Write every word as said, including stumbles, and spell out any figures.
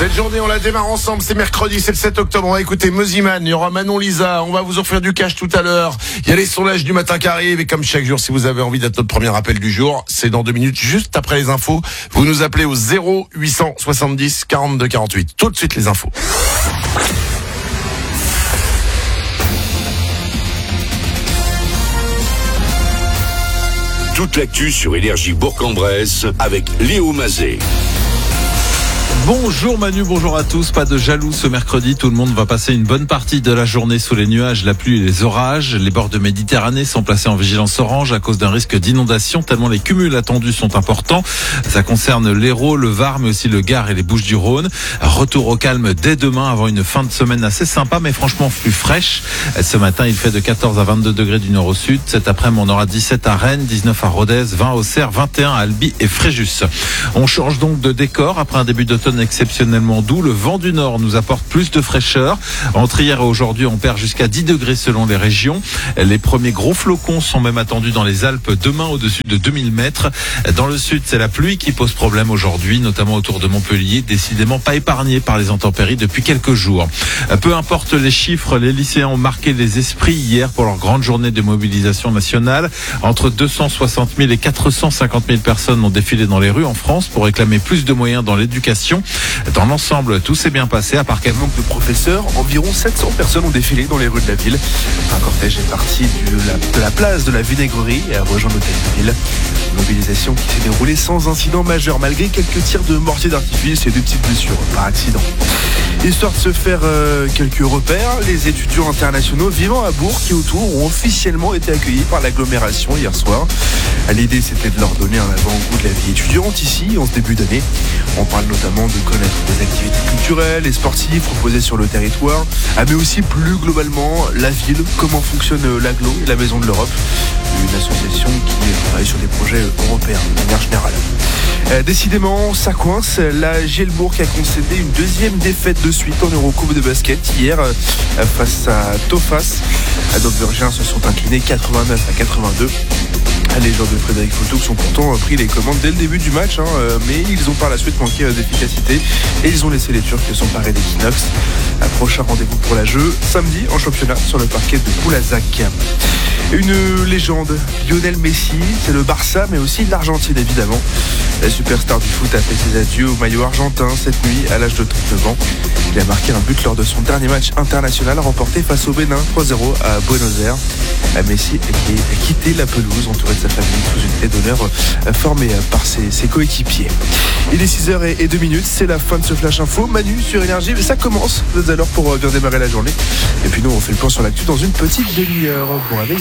Cette journée, on la démarre ensemble. C'est mercredi, c'est le sept octobre. On va écouter Moziman, il y aura Manon Lisa. On va vous offrir du cash tout à l'heure. Il y a les sondages du matin qui arrivent. Et comme chaque jour, si vous avez envie d'être notre premier appel du jour, c'est dans deux minutes, juste après les infos. Vous nous appelez au zéro huit cent soixante-dix quarante-deux quarante-huit. Tout de suite, les infos. Toute l'actu sur Énergie Bourg-en-Bresse avec Léo Mazet. Bonjour Manu, bonjour à tous. Pas de jaloux ce mercredi. Tout le monde va passer une bonne partie de la journée sous les nuages, la pluie et les orages. Les bords de Méditerranée sont placés en vigilance orange à cause d'un risque d'inondation tellement les cumuls attendus sont importants. Ça concerne l'Hérault, le Var, mais aussi le Gard et les Bouches-du-Rhône. Retour au calme dès demain avant une fin de semaine assez sympa, mais franchement plus fraîche. Ce matin, il fait de quatorze à vingt-deux degrés du nord au sud. Cet après-midi, on aura dix-sept à Rennes, dix-neuf à Rodez, vingt à Auxerre, vingt et un à Albi et Fréjus. On change donc de décor après un début d'automne exceptionnellement doux. Le vent du nord nous apporte plus de fraîcheur. Entre hier et aujourd'hui, on perd jusqu'à dix degrés selon les régions. Les premiers gros flocons sont même attendus dans les Alpes demain au-dessus de deux mille mètres. Dans le sud, c'est la pluie qui pose problème aujourd'hui, notamment autour de Montpellier, décidément pas épargné par les intempéries depuis quelques jours. Peu importe les chiffres, les lycéens ont marqué les esprits hier pour leur grande journée de mobilisation nationale. Entre deux cent soixante mille et quatre cent cinquante mille personnes ont défilé dans les rues en France pour réclamer plus de moyens dans l'éducation. Dans l'ensemble, tout s'est bien passé, à part qu'un manque de professeurs. Environ sept cents personnes ont défilé dans les rues de la ville. Un cortège est parti de la, de la place de la Vinaigrerie et a rejoint l'hôtel de ville. Une mobilisation qui s'est déroulée sans incident majeur, malgré quelques tirs de mortier d'artifice et de petites blessures par accident. Histoire de se faire euh, quelques repères, les étudiants internationaux vivant à Bourg et autour ont officiellement été accueillis par l'agglomération hier soir. L'idée, c'était de leur donner un avant-goût de la vie étudiante ici, en ce début d'année. On parle notamment de connaître des activités culturelles et sportives proposées sur le territoire, ah, mais aussi plus globalement la ville, comment fonctionne l'Aglo et la Maison de l'Europe, une association qui travaille sur des projets européens de manière générale. Euh, décidément, ça coince. La Gielbourg a concédé une deuxième défaite de suite en Eurocoupe de basket hier euh, face à Tofas. Dobbergiens se sont inclinés quatre-vingt-neuf à quatre-vingt-deux. Les joueurs de Frédéric Foutoux ont pourtant pris les commandes dès le début du match, hein, mais ils ont par la suite manqué d'efficacité et ils ont laissé les Turcs s'emparer d'Equinox. Un prochain rendez-vous pour la jeu samedi en championnat sur le parquet de Poulazac. Une légende, Lionel Messi, c'est le Barça mais aussi l'Argentine évidemment. La superstar du foot a fait ses adieux au maillot argentin cette nuit à l'âge de trente-neuf ans. Il a marqué un but lors de son dernier match international remporté face au Bénin trois zéro à Buenos Aires. Messi a quitté la pelouse entouré de sa famille sous une haie d'honneur formée par ses, ses coéquipiers. Il est six heures deux minutes, c'est la fin de ce Flash Info. Manu sur Énergie, ça commence. Vous êtes à l'heure pour bien démarrer la journée. Et puis nous, on fait le point sur l'actu dans une petite demi-heure. Bon réveil.